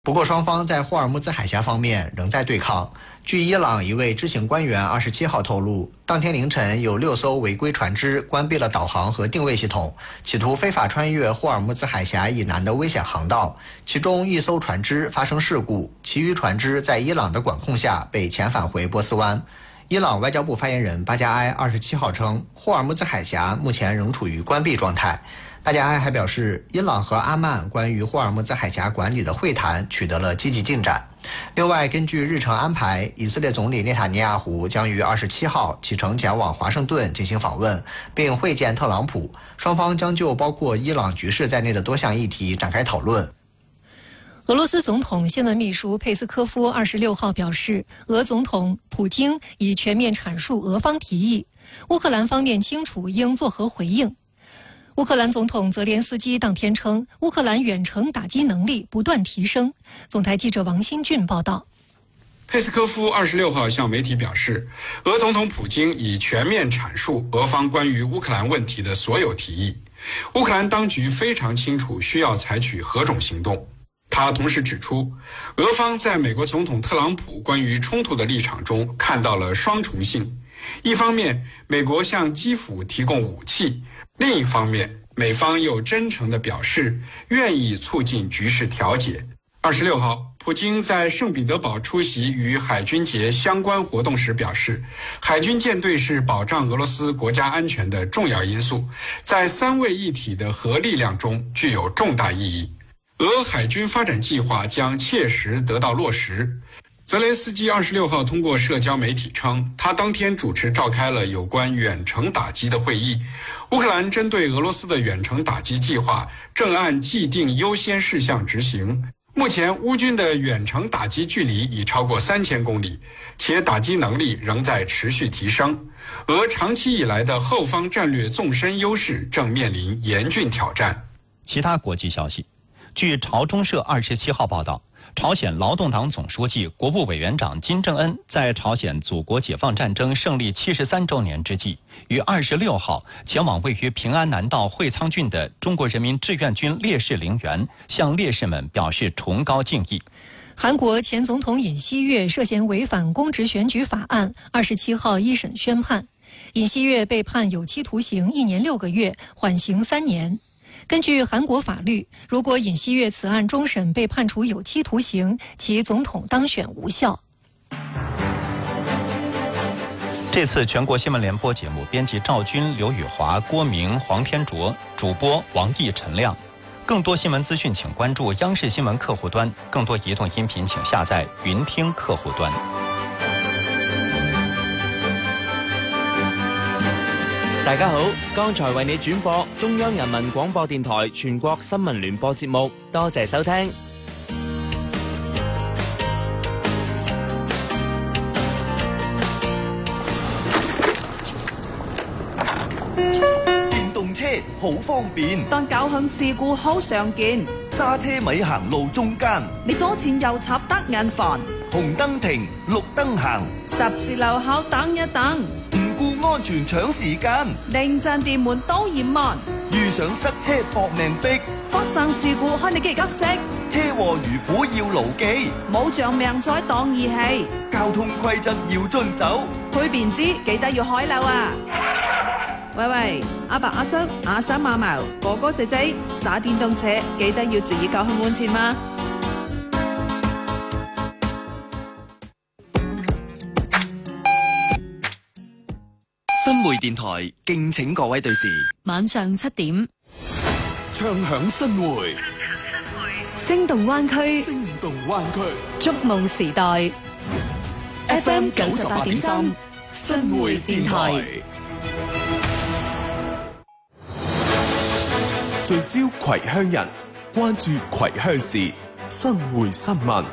不过，双方在霍尔木兹海峡方面仍在对抗。据伊朗一位知情官员27号透露，当天凌晨有6艘违规船只关闭了导航和定位系统，企图非法穿越霍尔木兹海峡以南的危险航道。其中1艘船只发生事故，其余船只在伊朗的管控下被遣返回波斯湾。伊朗外交部发言人巴加埃27号称，霍尔木兹海峡目前仍处于关闭状态。巴加埃还表示，伊朗和阿曼关于霍尔木兹海峡管理的会谈取得了积极进展。另外，根据日程安排，以色列总理内塔尼亚胡将于27号启程前往华盛顿进行访问，并会见特朗普，双方将就包括伊朗局势在内的多项议题展开讨论。 俄罗斯总统新闻秘书佩斯科夫26号表示，俄总统普京已全面阐述俄方提议，乌克兰方面清楚应作何回应。乌克兰总统泽连斯基当天称，乌克兰远程打击能力不断提升。总台记者王新俊报道。 佩斯科夫26号向媒体表示，俄总统普京已全面阐述俄方关于乌克兰问题的所有提议，乌克兰当局非常清楚需要采取何种行动。他同时指出，俄方在美国总统特朗普关于冲突的立场中看到了双重性，一方面美国向基辅提供武器，另一方面美方又真诚地表示愿意促进局势调解。26号，普京在圣彼得堡出席与海军节相关活动时表示，海军舰队是保障俄罗斯国家安全的重要因素，在三位一体的核力量中具有重大意义。俄海军发展计划将切实得到落实。泽连斯基26号通过社交媒体称，他当天主持召开了有关远程打击的会议。乌克兰针对俄罗斯的远程打击计划正按既定优先事项执行。目前乌军的远程打击距离已超过3000公里，且打击能力仍在持续提升。俄长期以来的后方战略纵深优势正面临严峻挑战。 其他国际消息，据朝中社27号报道，朝鲜劳动党总书记、国务委员长金正恩在朝鲜祖国解放战争胜利73周年之际，于26号前往位于平安南道会仓郡的中国人民志愿军烈士陵园，向烈士们表示崇高敬意。 韩国前总统尹锡悦涉嫌违反公职选举法案，27号一审宣判，尹锡悦被判有期徒刑1年6个月，缓刑3年。根据韩国法律，如果尹锡悦此案终审被判处有期徒刑，其总统当选无效。 这次全国新闻联播节目，编辑赵军、刘宇华、郭明、黄天卓，主播王毅、陈亮。更多新闻资讯，请关注央视新闻客户端；更多移动音频，请下载云听客户端。 大家好，剛才為你轉播中央人民廣播電台全國新聞聯播節目，多謝收聽。 電動車好方便， 但交通事故好常見。 揸車咪行路中間， 你左前右插得眼煩。 紅燈停，綠燈行， 十字路口等一等。 安全搶時間， 臨站電門都嫌慢， 遇上塞車搏命逼， 發生事故看你幾急色， 車禍如虎要牢記， 冇長命再當義氣， 交通規則要遵守， 去便知記得要開漏啊！喂，阿伯阿叔、阿嬸阿嫲、哥哥姐姐揸電動車記得要注意交通安全嗎？ 新會電台敬請各位對視， 晚上7點， 唱響新會， 聲動灣區， 聲動灣區， 觸夢時代 ，FM 98.3，新會電台， 聚焦葵鄉人，關注葵鄉事，新會新聞。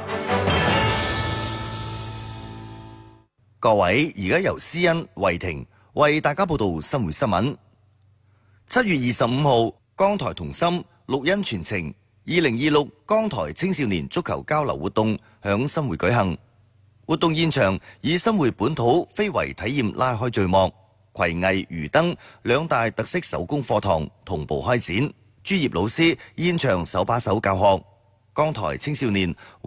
各位，而家由思恩、慧婷為大家報道新會新聞。7月25號，江台同心綠茵傳情2026江台青少年足球交流活動響新會舉行。活動現場以新會本土非遺體驗拉開序幕，葵藝魚燈兩大特色手工課堂同步開展，專業老師現場手把手教學。 江台青少年